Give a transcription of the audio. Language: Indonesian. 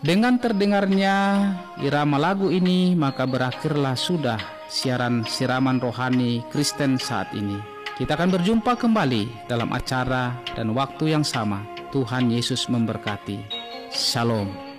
Dengan terdengarnya irama lagu ini, maka berakhirlah sudah siaran siraman rohani Kristen saat ini. Kita akan berjumpa kembali dalam acara dan waktu yang sama. Tuhan Yesus memberkati. Shalom.